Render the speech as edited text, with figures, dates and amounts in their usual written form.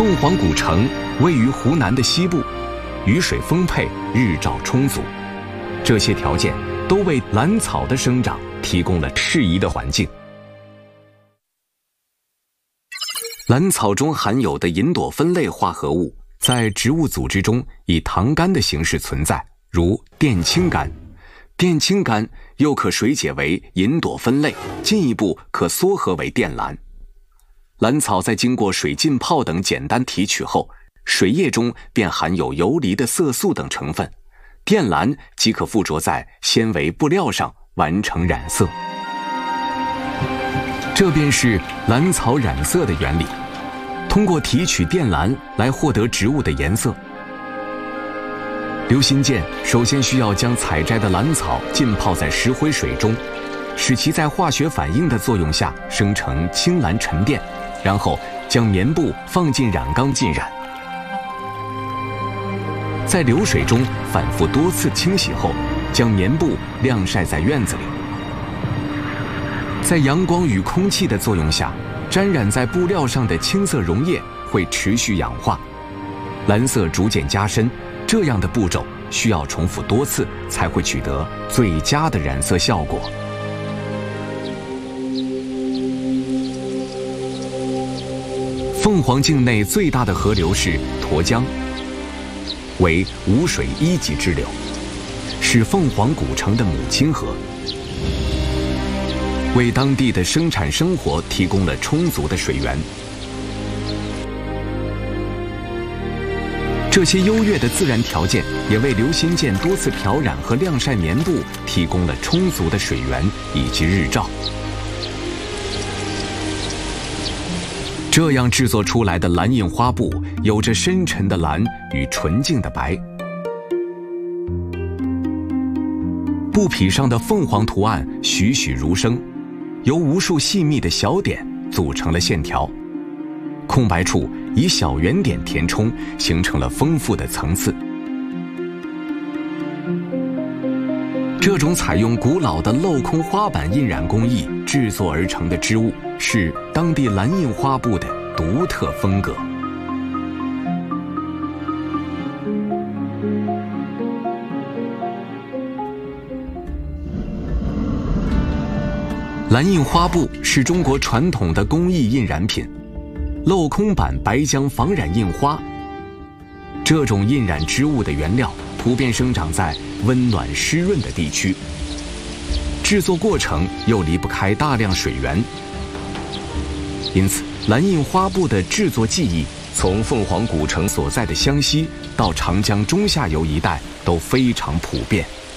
凤凰古城位于湖南的西部，雨水丰沛，日照充足，这些条件都为兰草的生长提供了适宜的环境。兰草中含有的吲哚酚类化合物在植物组织中以糖苷的形式存在，如电氢苷。电氢苷又可水解为吲哚酚类，进一步可缩合为电兰。兰草在经过水浸泡等简单提取后，水液中便含有游离的色素等成分，电兰即可附着在纤维布料上完成染色。这便是兰草染色的原理，通过提取电兰来获得植物的颜色。刘心健首先需要将采摘的兰草浸泡在石灰水中，使其在化学反应的作用下生成青蓝沉淀，然后将棉布放进染缸浸染，在流水中反复多次清洗后，将棉布晾晒在院子里。在阳光与空气的作用下，沾染在布料上的青色溶液会持续氧化，蓝色逐渐加深。这样的步骤需要重复多次才会取得最佳的染色效果。凤凰境内最大的河流是沱江，为五水一级支流，是凤凰古城的母亲河，为当地的生产生活提供了充足的水源。这些优越的自然条件也为刘心健多次漂染和晾晒棉布提供了充足的水源以及日照。这样制作出来的蓝印花布有着深沉的蓝与纯净的白。布匹上的凤凰图案栩栩如生，由无数细密的小点组成了线条，空白处以小圆点填充，形成了丰富的层次。这种采用古老的镂空花板印染工艺制作而成的织物，是当地蓝印花布的独特风格。蓝印花布是中国传统的工艺印染品，镂空板白浆仿染印花。这种印染织物的原料普遍生长在温暖湿润的地区，制作过程又离不开大量水源，因此蓝印花布的制作技艺从凤凰古城所在的湘西到长江中下游一带都非常普遍。